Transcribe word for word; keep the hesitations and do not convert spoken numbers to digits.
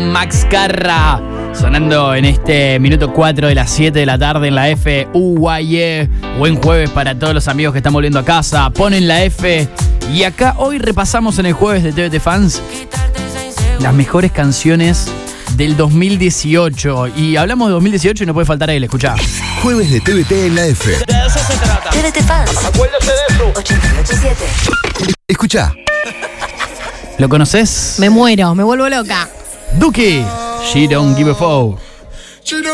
Max Carra. Sonando en este minuto cuatro de las siete de la tarde en la F. Uguaye. Buen jueves para todos los amigos que están volviendo a casa. Ponen la F. Y acá hoy repasamos en el jueves de T V T Fans las mejores canciones del dos mil dieciocho. Y hablamos de dos mil dieciocho y no puede faltar él, escuchá. Jueves de T V T en la F. De eso se trata. T V T Fans. Acuérdese de eso. ochenta y ocho punto siete. Escuchá. ¿Lo conoces? Me muero, me vuelvo loca. Duki. She don't give a fuck.